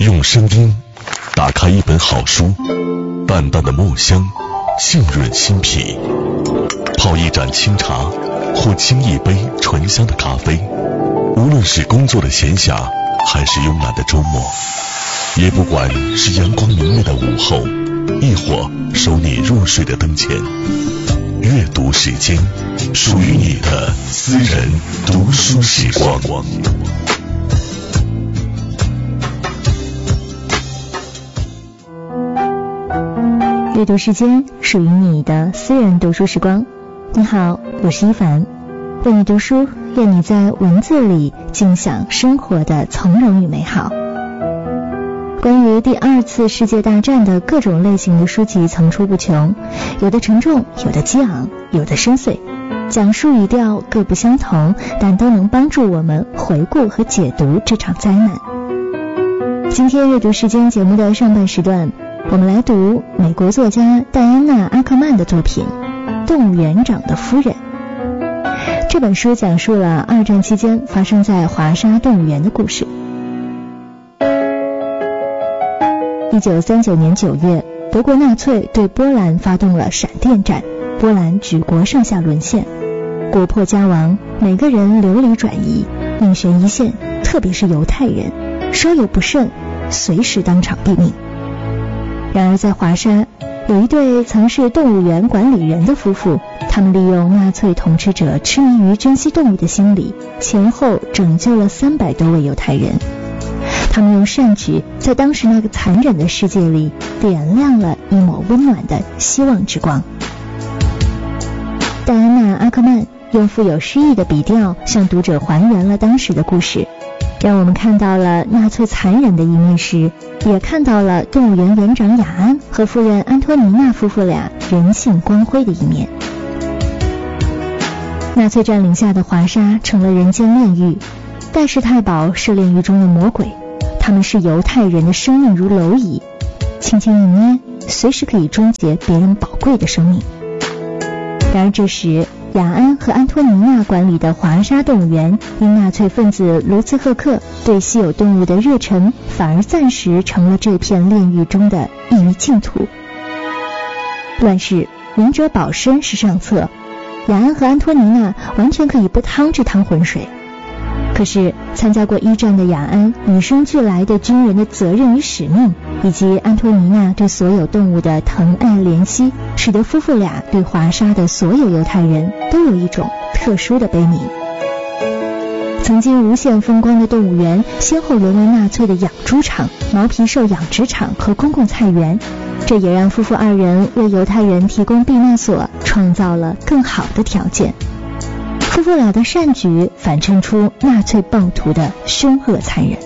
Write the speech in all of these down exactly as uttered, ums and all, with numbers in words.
用声音打开一本好书，淡淡的墨香浸润心脾，泡一盏清茶或沏一杯醇香的咖啡，无论是工作的闲暇还是慵懒的周末，也不管是阳光明媚的午后，亦或守你入睡的灯前，阅读时间，属于你的私人读书时光。 阅读时间，属于你的私人读书时光。你好，我是一凡，为你读书，愿你在文字里尽享生活的从容与美好。关于第二次世界大战的各种类型的书籍层出不穷，有的沉重，有的激昂，有的深邃，讲述语调各不相同，但都能帮助我们回顾和解读这场灾难。今天阅读时间节目的上半时段，我们来读美国作家戴安娜·阿克曼的作品《动物园长的夫人》。这本书讲述了二战期间发生在华沙动物园的故事。一九三九年九月，德国纳粹对波兰发动了闪电战，波兰举国上下沦陷，国破家亡，每个人流离转移，命悬一线，特别是犹太人，稍有不慎，随时当场毙命。然而在华沙，有一对曾是动物园管理人的夫妇，他们利用纳粹统治者痴迷于珍惜动物的心理，前后拯救了三百多位犹太人。他们用善举在当时那个残忍的世界里点亮了一抹温暖的希望之光。戴安娜·阿克曼用富有诗意的笔调向读者还原了当时的故事，让我们看到了纳粹残忍的一面时，也看到了动物园园长雅安和夫人安托尼娜夫妇俩人性光辉的一面。纳粹占领下的华沙成了人间炼狱，盖世太保是炼狱中的魔鬼，他们视犹太人的生命如蝼蚁，轻轻一捏，随时可以终结别人宝贵的生命。然而这时，雅安和安托尼娜管理的华沙动物园因纳粹分子卢茨赫克对稀有动物的热忱，反而暂时成了这片炼狱中的一隅净土。乱世，明哲保身是上策，雅安和安托尼娜完全可以不趟这趟浑水。可是参加过一战的雅安与生俱来的军人的责任与使命，以及安托尼娜对所有动物的疼爱怜惜，使得夫妇俩对华沙的所有犹太人都有一种特殊的悲悯。曾经无限风光的动物园，先后沦为纳粹的养猪场、毛皮兽养殖场和公共菜园，这也让夫妇二人为犹太人提供避难所创造了更好的条件。夫妇俩的善举反衬出纳粹暴徒的凶恶残忍。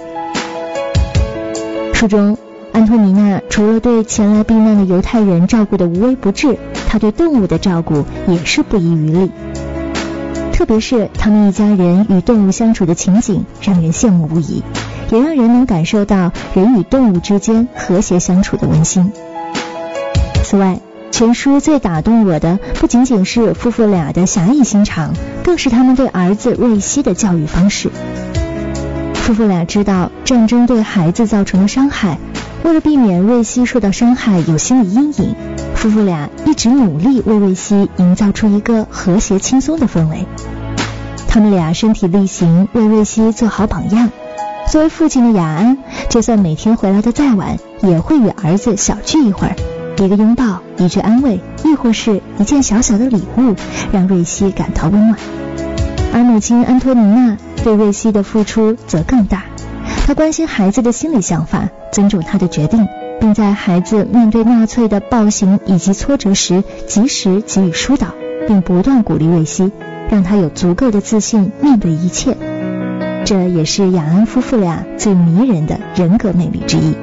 书中，安托尼娜除了对前来避难的犹太人照顾的无微不至，她对动物的照顾也是不遗余力。特别是他们一家人与动物相处的情景，让人羡慕无疑，也让人能感受到人与动物之间和谐相处的温馨。此外，全书最打动我的不仅仅是夫妇俩的侠义心肠，更是他们对儿子瑞希的教育方式。夫妇俩知道战争对孩子造成的伤害，为了避免瑞希受到伤害有心理阴影，夫妇俩一直努力为瑞希营造出一个和谐轻松的氛围。他们俩身体力行，为瑞希做好榜样。作为父亲的雅安，就算每天回来的再晚，也会与儿子小聚一会儿，一个拥抱，一句安慰，亦或是一件小小的礼物，让瑞希感到温暖。而母亲安托尼娜对瑞希的付出则更大，她关心孩子的心理想法，尊重他的决定，并在孩子面对纳粹的暴行以及挫折时及时给予疏导，并不断鼓励瑞希，让他有足够的自信面对一切。这也是雅安夫妇俩最迷人的人格魅力之一。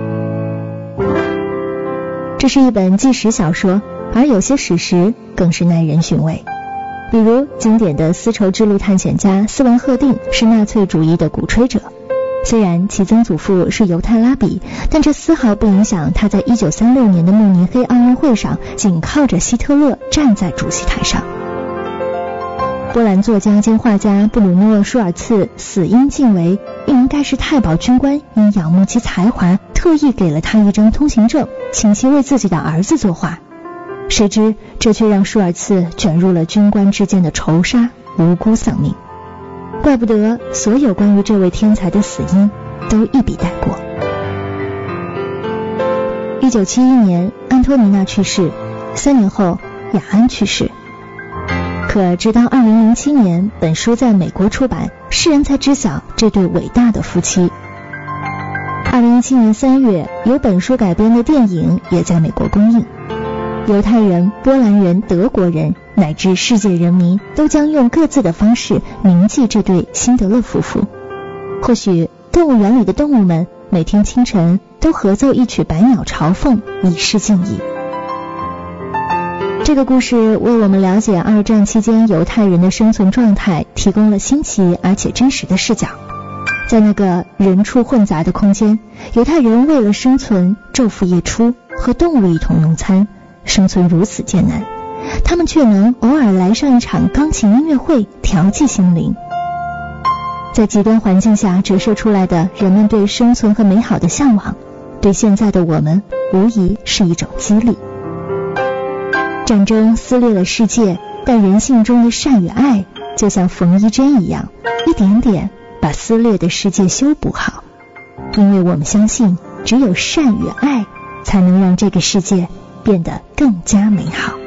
这是一本纪实小说，而有些史实更是耐人寻味。比如经典的丝绸之路探险家斯文赫定是纳粹主义的鼓吹者，虽然其曾祖父是犹太拉比，但这丝毫不影响他在一九三六年的慕尼黑奥运会上紧靠着希特勒站在主席台上。 波兰作家兼画家布鲁诺·舒尔茨死因竟为一名盖世太保军官因仰慕其才华，特意给了他一张通行证，请其为自己的儿子作画。谁知这却让舒尔茨卷入了军官之间的仇杀，无辜丧命。怪不得所有关于这位天才的死因都一笔带过。一九七一年，安托尼娜去世，三年后雅安去世。可直到二零零七年本书在美国出版，世人才知晓这对伟大的夫妻。二零一七年三月，由本书改编的电影也在美国公映。犹太人、波兰人、德国人乃至世界人民都将用各自的方式铭记这对辛德勒夫妇。或许动物园里的动物们每天清晨都合奏一曲百鸟朝凤，以示敬意。这个故事为我们了解二战期间犹太人的生存状态提供了新奇而且真实的视角。在那个人畜混杂的空间，犹太人为了生存昼伏夜出，和动物一同用餐，生存如此艰难，他们却能偶尔来上一场钢琴音乐会，调剂心灵。在极端环境下折射出来的人们对生存和美好的向往，对现在的我们无疑是一种激励。战争撕裂了世界，但人性中的善与爱就像缝衣针一样，一点点把撕裂的世界修补好。因为我们相信，只有善与爱才能让这个世界变得更加美好。